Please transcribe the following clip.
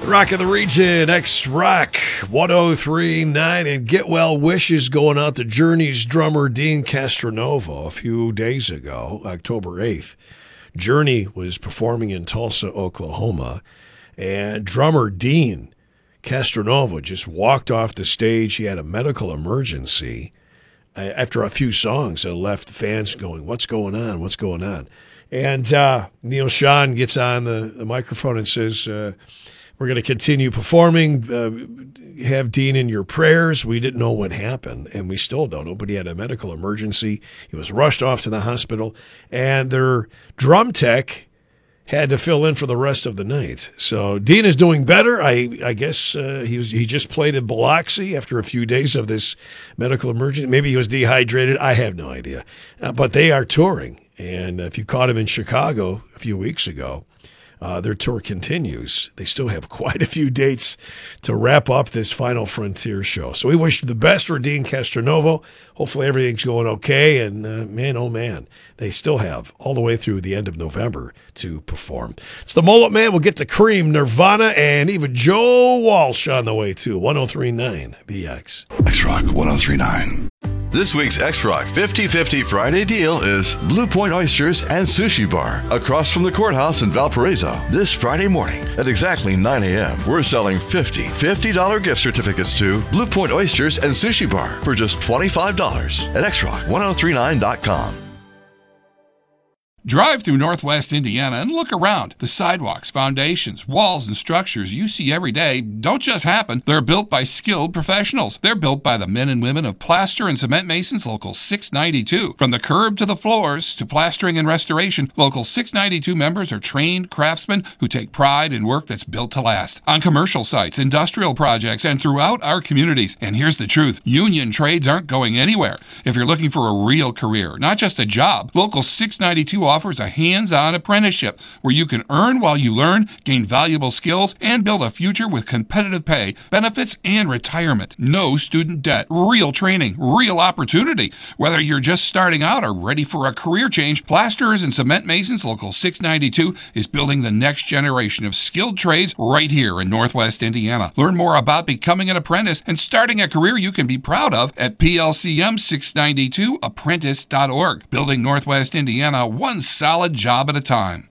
Rock of the Region, X-Rock 103.9, and get well wishes going out to Journey's drummer Dean Castronovo a few days ago, October 8th. Journey was performing in Tulsa, Oklahoma, and drummer Dean Castronovo just walked off the stage. He had a medical emergency after a few songs that left fans going, "What's going on? What's going on?" And Neil Schon gets on the microphone and says, "We're going to continue performing. Have Dean in your prayers." We didn't know what happened, and we still don't know, but he had a medical emergency. He was rushed off to the hospital, and their drum tech had to fill in for the rest of the night. So Dean is doing better. I guess he just played in Biloxi after a few days of this medical emergency. Maybe he was dehydrated. I have no idea. But they are touring, and if you caught him in Chicago a few weeks ago, their tour continues. They still have quite a few dates to wrap up this Final Frontier show. So we wish the best for Dean Castronovo. Hopefully everything's going okay. And man, oh man, they still have all the way through the end of November to perform. It's the Mullet Man. We'll get to Cream, Nirvana, and even Joe Walsh on the way too. 103.9 BX. X-Rock 103.9. This week's X-Rock 50-50 Friday deal is Blue Point Oysters and Sushi Bar across from the courthouse in Valparaiso. This Friday morning at exactly 9 a.m., we're selling $50 gift certificates to Blue Point Oysters and Sushi Bar for just $25 at xrock1039.com. Drive through Northwest Indiana and look around. The sidewalks, foundations, walls, and structures you see every day don't just happen. They're built by skilled professionals. They're built by the men and women of Plaster and Cement Masons Local 692. From the curb to the floors to plastering and restoration, Local 692 members are trained craftsmen who take pride in work that's built to last. On commercial sites, industrial projects, and throughout our communities. And here's the truth. Union trades aren't going anywhere. If you're looking for a real career, not just a job, Local 692 offers a hands-on apprenticeship where you can earn while you learn, gain valuable skills, and build a future with competitive pay, benefits, and retirement. No student debt, real training, real opportunity. Whether you're just starting out or ready for a career change, Plasterers and Cement Masons Local 692 is building the next generation of skilled trades right here in Northwest Indiana. Learn more about becoming an apprentice and starting a career you can be proud of at plcm692apprentice.org. Building Northwest Indiana one solid job at a time.